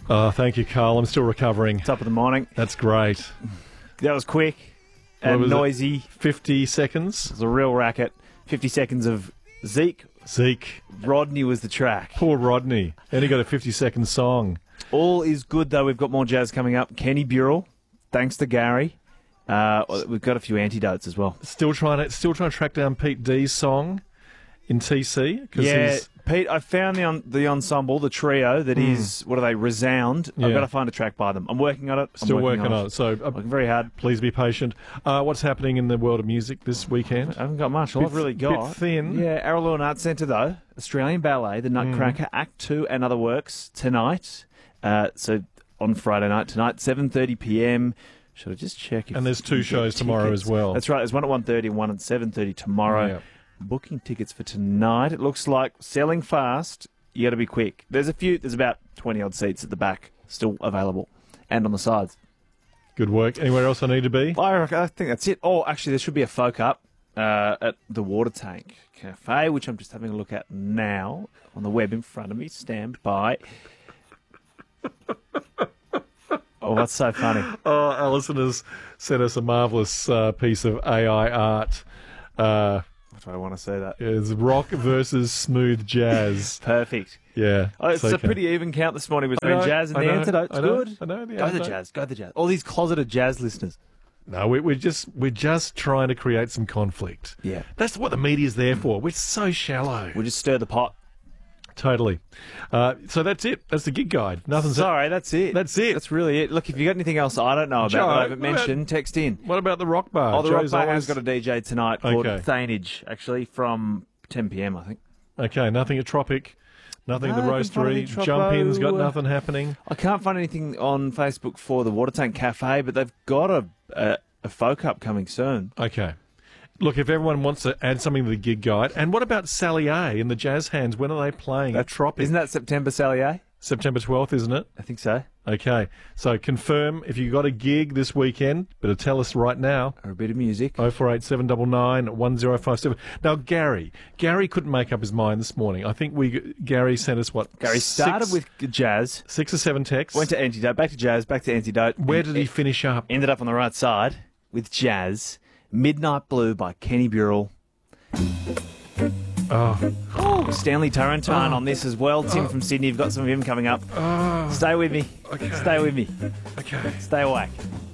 Oh, thank you, Carl. I'm still recovering. Top of the morning. That's great. That was quick and was it? noisy. 50 seconds. It was a real racket. 50 seconds of Zeke. Rodney was the track. Poor Rodney. Only got a 50-second song. All is good, though. We've got more jazz coming up. Kenny Burrell, thanks to Gary. We've got a few antidotes as well. Still trying to track down Pete D's song in TC. Yeah, Pete, I found the ensemble, the trio that is, what are they, Resound. Yeah. I've got to find a track by them. I'm working on it. Still working on it. So working very hard. Please be patient. What's happening in the world of music this weekend? I haven't got much. All I've really got. Bit thin. Yeah, Araluen Arts Centre, though. Australian Ballet, The Nutcracker, Act 2 and Other Works tonight. So on Friday night tonight, 7:30 p.m. Should I just check? And there's two shows tomorrow as well. That's right. There's one at 1:30 and one at 7:30 tomorrow. Yeah. Booking tickets for tonight. It looks like selling fast. You got to be quick. There's about 20 odd seats at the back still available, and on the sides. Good work. Anywhere else I need to be? I think that's it. Oh, actually, there should be a folk up at the Water Tank Cafe, which I'm just having a look at now on the web in front of me. Stand by. Oh, that's so funny. Oh, Alison has sent us a marvellous piece of AI art. What do I want to say that? It's rock versus smooth jazz. Perfect. Yeah. Oh, it's a pretty even count this morning between jazz and the antidotes. Good. I know. Go the jazz. Go the jazz. All these closeted jazz listeners. No, we're just trying to create some conflict. Yeah. That's what the media's there for. We're so shallow. We'll just stir the pot. Totally. So that's it. That's the gig guide. Nothing's. Sorry, that's it. That's it. That's really it. Look, if you got anything else I don't know about Joe, that I haven't mentioned, text in. What about the rock bar? Oh, the rock Joe's bar always has got a DJ tonight called Okay. Thanage, actually, from 10 p.m, I think. Okay, nothing at Tropic. Nothing at the No, I can find Roastery. any Tropo. Jump-in's got nothing happening. I can't find anything on Facebook for the Water Tank Cafe, but they've got a folk up coming soon. Okay. Look, if everyone wants to add something to the gig guide, and what about Sally A and the Jazz Hands? When are they playing at Tropic? Isn't that September, Sally A? September 12th, isn't it? I think so. Okay. So confirm if you got a gig this weekend, better tell us right now. Or a bit of music. 048799 1057. Now, Gary couldn't make up his mind this morning. I think Gary sent us what? Gary started with jazz. 6 or 7 texts. Went to Antidote, back to jazz, back to Antidote. Where did he finish up? Ended up on the right side with jazz. Midnight Blue by Kenny Burrell. Oh. Stanley Turrentine on this as well. Tim from Sydney, you've got some of him coming up. Stay with me. Okay. Stay with me. Okay. Stay awake.